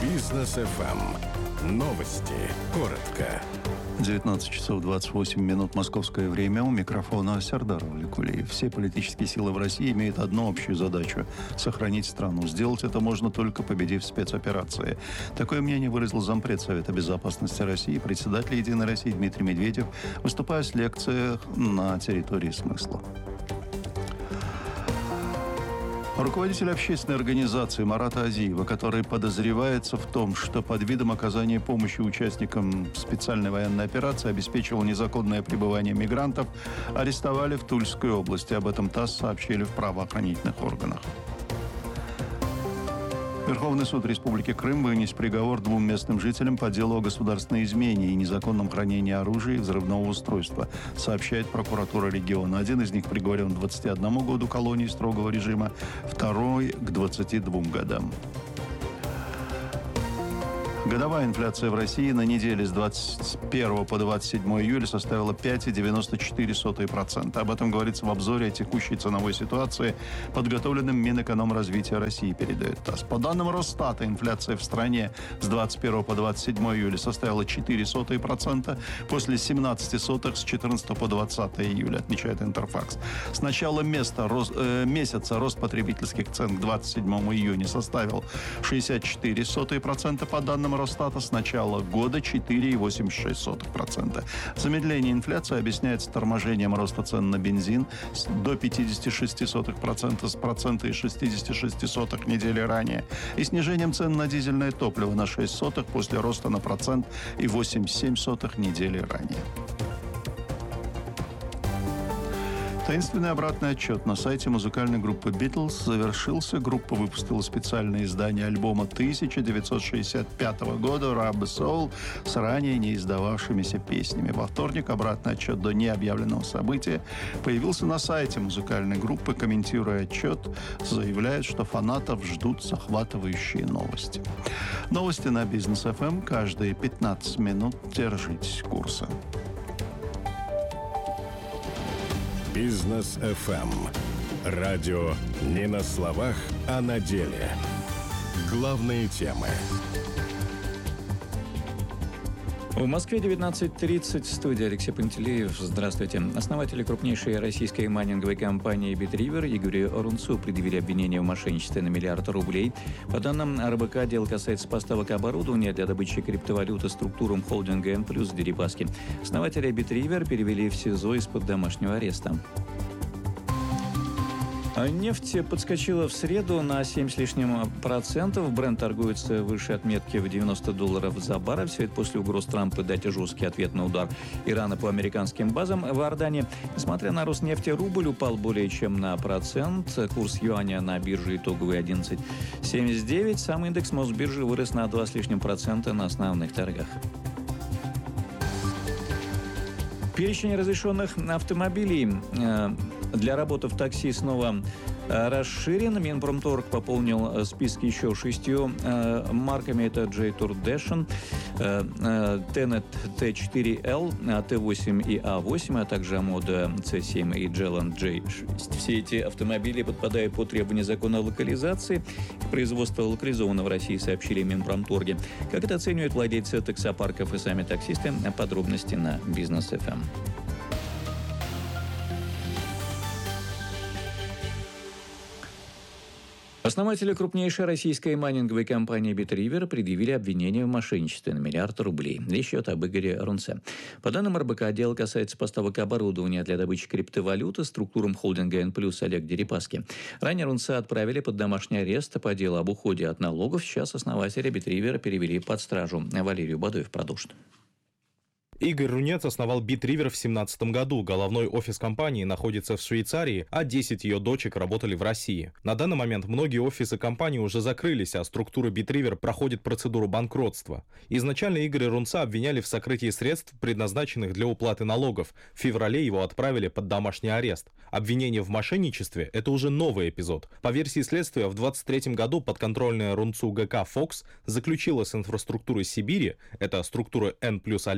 Бизнес ФМ. Новости. Коротко. 19 часов 28 минут московское время. У микрофона Сердар Валикулиев. Все политические силы в России имеют одну общую задачу – сохранить страну. Сделать это можно только победив спецоперации. Такое мнение выразил зампред Совета безопасности России, председатель «Единой России» Дмитрий Медведев, выступая с лекцией на территории «Смысла». Руководитель общественной организации Марата Азиева, который подозревается в том, что под видом оказания помощи участникам специальной военной операции обеспечивал незаконное пребывание мигрантов, арестовали в Тульской области. Об этом ТАСС сообщили в правоохранительных органах. Верховный суд Республики Крым вынес приговор двум местным жителям по делу о государственной измене и незаконном хранении оружия и взрывного устройства, сообщает прокуратура региона. Один из них приговорен к 21 году колонии строгого режима, второй к 22 годам. Годовая инфляция в России на неделе с 21 по 27 июля составила 5,94%. Об этом говорится в обзоре о текущей ценовой ситуации, подготовленном Минэкономразвития России, передает ТАСС. По данным Росстата, инфляция в стране с 21 по 27 июля составила 0,04%, после 0,17 с 14 по 20 июля, отмечает Интерфакс. С начала месяца рост потребительских цен к 27 июня составил 0,64% по данным Росстата, с начала года 4,86%. Замедление инфляции объясняется торможением роста цен на бензин до 0,56% с процента и 0,66 недели ранее и снижением цен на дизельное топливо на 0,06 после роста на процент и 0,87 недели ранее. Таинственный обратный отчет на сайте музыкальной группы «Битлз» завершился. Группа выпустила специальное издание альбома 1965 года «Rubber Soul» с ранее не издававшимися песнями. Во вторник обратный отчет до необъявленного события появился на сайте музыкальной группы. Комментируя отчет, заявляет, что фанатов ждут захватывающие новости. Новости на Бизнес ФМ. Каждые 15 минут держитесь курса. Бизнес ФМ. Радио не на словах, а на деле. Главные темы. В Москве 19:30. Студия Алексей Пантелеев. Здравствуйте. Основатели крупнейшей российской майнинговой компании «Битрivер» Игорю Рунцу предъявили обвинение в мошенничестве на 1 миллиард рублей. По данным РБК, дело касается поставок оборудования для добычи криптовалюты структурам холдинга N+ Дерипаски. Основателя «Битрivер» перевели в СИЗО из-под домашнего ареста. Нефть подскочила в среду на 7 с лишним процентов. Брент торгуется выше отметки в $90 за баррель. Все это после угроз Трампа дать жесткий ответный удар Ирана по американским базам в Иордании. Несмотря на рост нефти, рубль упал более чем на процент. Курс юаня на бирже итоговый 11,79. Сам индекс Мосбиржи вырос на 2 с лишним процента на основных торгах. Перечень разрешенных автомобилей для работы в такси снова расширен. Минпромторг пополнил списки еще 6 марками. Это J-Tour Dashon, Tenet T4L, T8 и A8, а также Amoda C7 и Geland J6. Все эти автомобили подпадают под требования закона о локализации. Производство локализовано в России, сообщили в Минпромторге. Как это оценивают владельцы таксопарков и сами таксисты? Подробности на Бизнес ФМ. Основатели крупнейшей российской майнинговой компании «Битрivер» предъявили обвинение в мошенничестве на 1 миллиард рублей. Речь идет об Игоре Рунце. По данным РБК, дело касается поставок оборудования для добычи криптовалюты структурам холдинга N+ Олег Дерипаски. Ранее Рунце отправили под домашний арест по делу об уходе от налогов. Сейчас основателя «Битрivер» перевели под стражу. Валерий Бадоев продолжит. Игорь Рунец основал Битрivер в 2017 году. Головной офис компании находится в Швейцарии, а 10 ее дочек работали в России. На данный момент многие офисы компании уже закрылись, а структура Битрivер проходит процедуру банкротства. Изначально Игоря Рунца обвиняли в сокрытии средств, предназначенных для уплаты налогов. В феврале его отправили под домашний арест. Обвинение в мошенничестве – это уже новый эпизод. По версии следствия, в 2023 году подконтрольная Рунцу ГК «Фокс» заключила с инфраструктурой Сибири, это структура N+ Олега Дерипаски,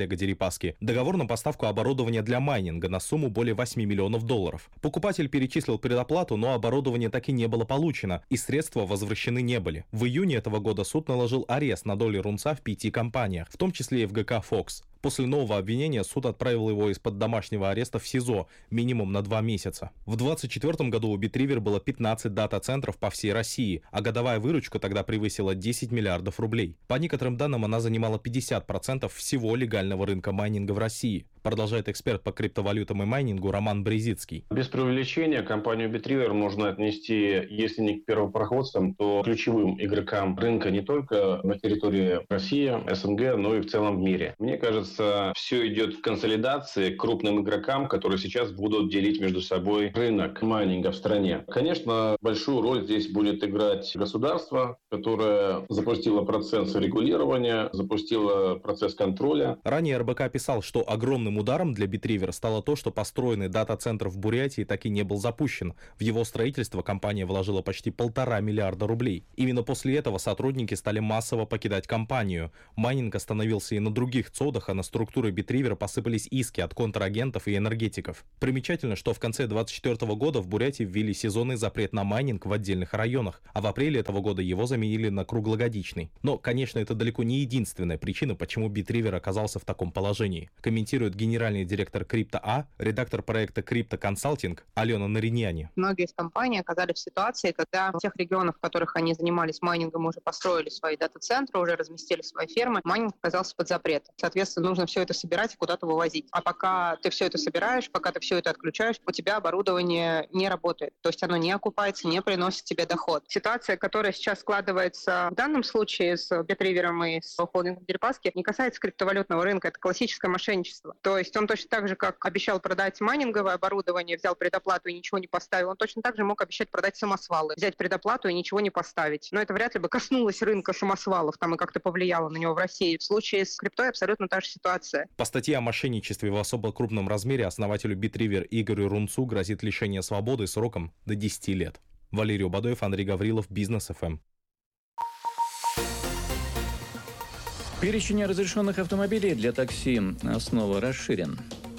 Дерипаски договор на поставку оборудования для майнинга на сумму более $8 миллионов. Покупатель перечислил предоплату, но оборудование так и не было получено, и средства возвращены не были. В июне этого года суд наложил арест на доли Рунца в 5 компаниях, в том числе и в ГК «Фокс». После нового обвинения суд отправил его из-под домашнего ареста в СИЗО минимум на 2 месяца. В 2024 году у Bitriver было 15 дата-центров по всей России, а годовая выручка тогда превысила 10 миллиардов рублей. По некоторым данным, она занимала 50% всего легального рынка майнинга в России. Продолжает эксперт по криптовалютам и майнингу Роман Брезицкий. Без преувеличения компанию Bitriver можно отнести, если не к первопроходцам, то ключевым игрокам рынка не только на территории России, СНГ, но и в целом в мире. Мне кажется, все идет в консолидации к крупным игрокам, которые сейчас будут делить между собой рынок майнинга в стране. Конечно, большую роль здесь будет играть государство, которое запустило процесс регулирования, запустило процесс контроля. Ранее РБК писал, что огромным ударом для Bitriver стало то, что построенный дата-центр в Бурятии так и не был запущен. В его строительство компания вложила почти $1,5 миллиарда рублей. Именно после этого сотрудники стали массово покидать компанию. Майнинг остановился и на других цодах, а на структуры Bitriver посыпались иски от контрагентов и энергетиков. Примечательно, что в конце 2024 года в Бурятии ввели сезонный запрет на майнинг в отдельных районах, а в апреле этого года его заменили на круглогодичный. Но, конечно, это далеко не единственная причина, почему Bitriver оказался в таком положении. Комментирует генеральный директор Крипто.А, редактор проекта Крипто Консалтинг Алена Нариняне. Многие из компаний оказались в ситуации, когда в тех регионах, в которых они занимались майнингом, уже построили свои дата-центры, уже разместили свои фермы, майнинг оказался под запретом. Соответственно, нужно все это собирать и куда-то вывозить. А пока ты все это собираешь, пока ты все это отключаешь, у тебя оборудование не работает. То есть оно не окупается, не приносит тебе доход. Ситуация, которая сейчас складывается в данном случае с Bitriver и с холдингом Дерипаски, не касается криптовалютного рынка. Это классическое мошенничество. То есть он точно так же, как обещал продать майнинговое оборудование, взял предоплату и ничего не поставил, он точно так же мог обещать продать самосвалы, взять предоплату и ничего не поставить. Но это вряд ли бы коснулось рынка самосвалов там и как-то повлияло на него в России. В случае с криптой абсолютно та же ситуация. По статье о мошенничестве в особо крупном размере основателю Bitriver Игорю Рунцу грозит лишение свободы сроком до 10 лет. Валерий Убадоев, Андрей Гаврилов, Бизнес ФМ. Перечень разрешенных автомобилей для такси снова расширен.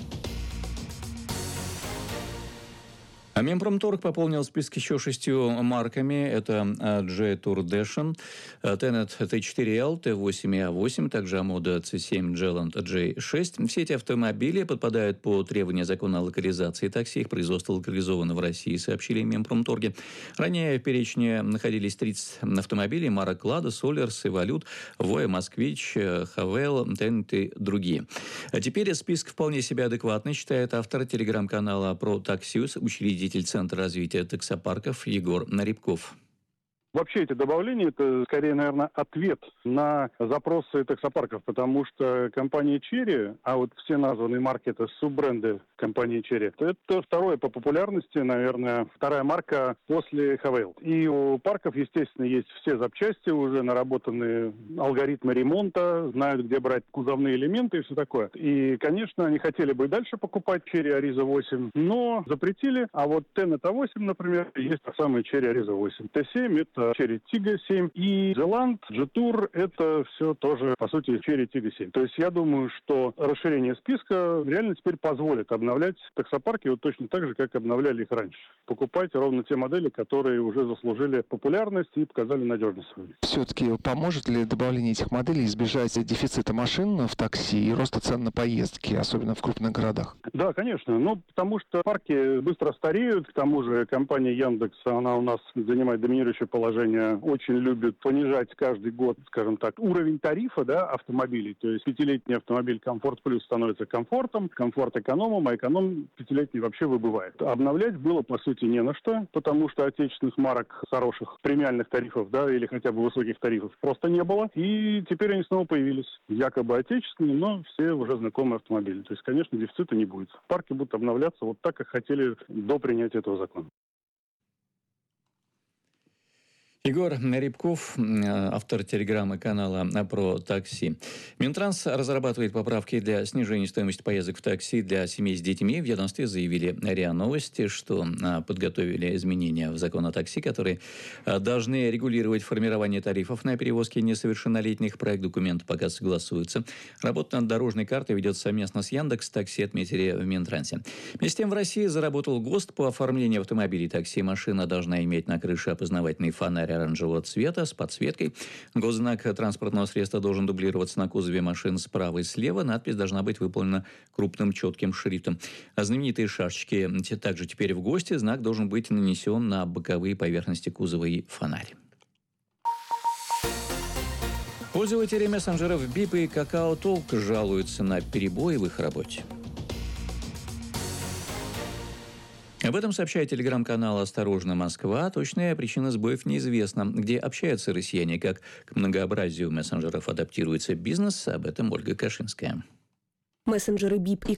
А Минпромторг пополнил список еще 6 марками. Это J-Tour Dashon, Tenet T4L, T8 и A8, также Amoda C7, Geland J6. Все эти автомобили подпадают по требованию закона о локализации такси. Их производство локализовано в России, сообщили в Минпромторге. Ранее в перечне находились 30 автомобилей марок Lada, Solers, Evolute, Voya, Москвич, Havel, Tenet и другие. А теперь список вполне себе адекватный, считает автор телеграм-канала про Таксиус, учредитель Центра развития таксопарков Егор Нарибков. Вообще эти добавления – это скорее, наверное, ответ на запросы таксопарков, потому что компания Chery, а вот все названные марки – это суббренды компании Chery, это второе по популярности, наверное, вторая марка после Havel. И у парков, естественно, есть все запчасти, уже наработанные алгоритмы ремонта, знают, где брать кузовные элементы и все такое. И, конечно, они хотели бы и дальше покупать Chery Ariza 8, но запретили, а вот Tenet A8, например, есть та самая Chery Ariza 8. T7 – это Chery Tiggo 7 и Geland, J-Tour – это все тоже, по сути, Chery Tiggo 7. То есть я думаю, что расширение списка реально теперь позволит обновлять таксопарки вот точно так же, как обновляли их раньше. Покупать ровно те модели, которые уже заслужили популярность и показали надежность свою. Все-таки поможет ли добавление этих моделей избежать дефицита машин в такси и роста цен на поездки, особенно в крупных городах? Да, конечно. Ну, потому что парки быстро стареют. К тому же компания Яндекс, она у нас занимает доминирующее положение, очень любит понижать каждый год, скажем так, уровень тарифа, да, автомобилей. То есть пятилетний автомобиль Комфорт Плюс становится комфортом, комфорт экономом, а эконом пятилетний вообще выбывает. Обновлять было, по сути, не на что, потому что отечественных марок с хороших премиальных тарифов, да, или хотя бы высоких тарифов просто не было. И теперь они снова появились. Якобы отечественные, но все уже знакомые автомобили. То есть, конечно, дефицита не будет. Парки будут обновляться вот так, как хотели до принятия этого закона. Егор Рябков, автор телеграм-канала про такси. Минтранс разрабатывает поправки для снижения стоимости поездок в такси для семей с детьми. В ведомстве заявили РИА Новости, что подготовили изменения в закон о такси, которые должны регулировать формирование тарифов на перевозки несовершеннолетних. Проект документа пока согласуется. Работа над дорожной картой ведется совместно с Яндекс.Такси, отметили в Минтрансе. Вместе с тем в России заработал ГОСТ по оформлению автомобилей такси. Машина должна иметь на крыше опознавательный фонарь оранжевого цвета с подсветкой. Госзнак транспортного средства должен дублироваться на кузове машин справа и слева. Надпись должна быть выполнена крупным четким шрифтом. А знаменитые шашечки также теперь в ГОСТе. Знак должен быть нанесен на боковые поверхности кузова и фонарь. Пользователи мессенджеров Bip и Kakao Talk жалуются на перебои в их работе. Об этом сообщает телеграм-канал «Осторожно, Москва». Точная причина сбоев неизвестна. Где общаются россияне, как к многообразию мессенджеров адаптируется бизнес, об этом Ольга Кашинская. Мессенджеры Bip и